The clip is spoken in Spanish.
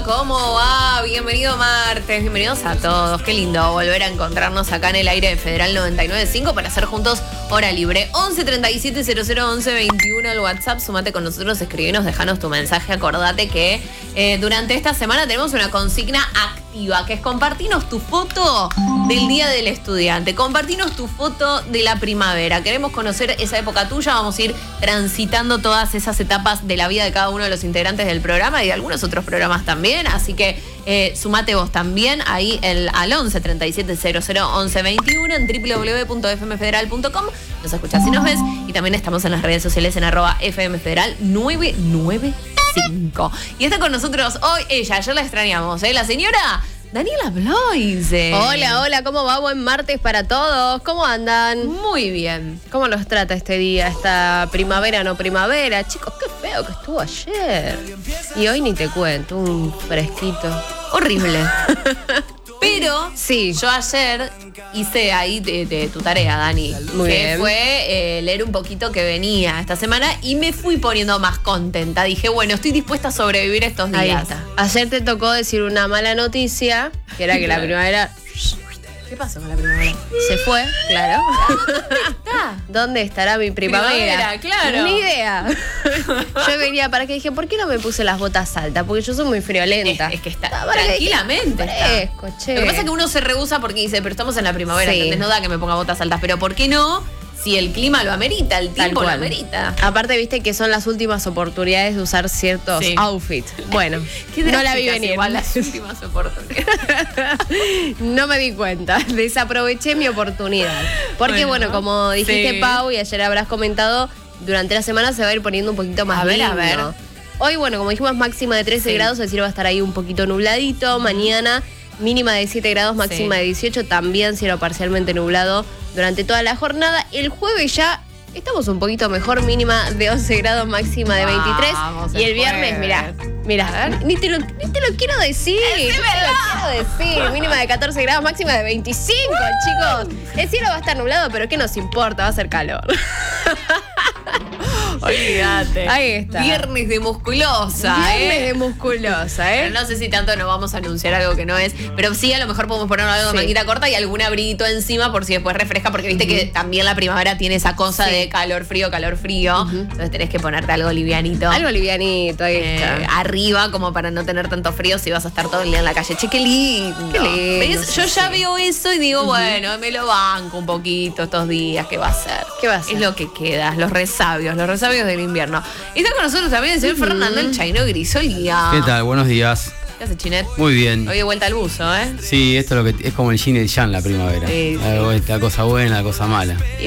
¿Cómo va? Bienvenido martes, bienvenidos a todos. Qué lindo volver a encontrarnos acá en el aire de Federal 99.5 para hacer juntos Hora Libre. 11 37 00 11 21 el WhatsApp. Sumate con nosotros, escribinos, dejanos tu mensaje. Acordate que durante esta semana tenemos una consigna activa, que es compartinos tu foto del Día del Estudiante. Compartinos tu foto de la primavera. Queremos conocer esa época tuya. Vamos a ir transitando todas esas etapas de la vida de cada uno de los integrantes del programa y de algunos otros programas también. Así que sumate vos también ahí al 11 37 00 11 21 en www.fmfederal.com. Nos escuchás y nos ves. Y también estamos en las redes sociales en @fmfederal 995. Y está con nosotros hoy ella, ya la extrañamos, la señora Daniela Bloise. Hola, ¿cómo va? Buen martes para todos. ¿Cómo andan? Muy bien. ¿Cómo los trata este día, esta primavera, no primavera? Chicos, qué feo que estuvo ayer. Y hoy ni te cuento, un fresquito. Horrible. Pero sí, yo ayer hice ahí de tu tarea, Dani. Muy que bien. fue leer un poquito que venía esta semana y me fui poniendo más contenta. Dije, bueno, estoy dispuesta a sobrevivir estos días. ahí está. Ayer te tocó decir una mala noticia, que era que la primavera ¿Qué pasó con la primavera? se fue, claro. ¿Está? ¿Dónde estará mi primavera? Claro. Ni idea. Yo venía para que dije, ¿por qué no me puse las botas altas? Porque yo soy muy friolenta. Es que está Para que tranquilamente. está. fresco, che. Lo que pasa es que uno se rehúsa porque dice, pero estamos en la primavera, Sí. ¿entendés? No da que me ponga botas altas. Pero ¿por qué no? Si el clima lo amerita, el tiempo lo cual. amerita. Aparte, viste que son las últimas oportunidades de usar ciertos Sí. outfits. Bueno, Qué no la vi drásticas venir. Igual las últimas oportunidades. No me di cuenta. Desaproveché mi oportunidad. Porque, bueno, como dijiste, sí. Pau, y ayer habrás comentado, durante la semana se va a ir poniendo un poquito más A ver, lindo. a ver. Hoy, bueno, como dijimos, máxima de 13 Sí. grados, es decir, va a estar ahí un poquito nubladito. Mañana, mínima de 7 grados, máxima Sí. de 18. También cielo parcialmente nublado durante toda la jornada. El jueves ya estamos un poquito mejor, mínima de 11 grados, máxima de 23. Vamos, Y el el viernes, jueves. mirá, ni te lo quiero decir. Ni te lo quiero decir. Mínima de 14 grados, máxima de 25, chicos. El cielo va a estar nublado, pero ¿qué nos importa? Va a ser calor. Olvídate. Ahí está. Viernes de musculosa, Viernes de musculosa, Pero no sé si tanto nos vamos a anunciar algo que no es, pero sí a lo mejor podemos poner algo de Sí. manguita corta y algún abriguito encima por si después refresca, porque viste que también la primavera tiene esa cosa Sí. de calor frío. Entonces tenés que ponerte algo livianito. Algo livianito, ahí está. Arriba como para no tener tanto frío si vas a estar todo el día en la calle. Che, qué lindo. Qué lindo, ¿Ves? sí, Yo ya sí. veo eso y digo, bueno, me lo banco un poquito estos días. ¿Qué va a ser? ¿Qué va a ser? Es lo que queda, los resabios del invierno. Y está con nosotros también el señor Fernando El Chaino Grisolía. ¿Qué tal? Buenos días. ¿Qué hace, Chinet? Muy bien. Hoy de vuelta al buzo, ¿eh? Sí, esto es lo que es como el yin y el yang la primavera. Sí, sí. La cosa buena, la cosa mala.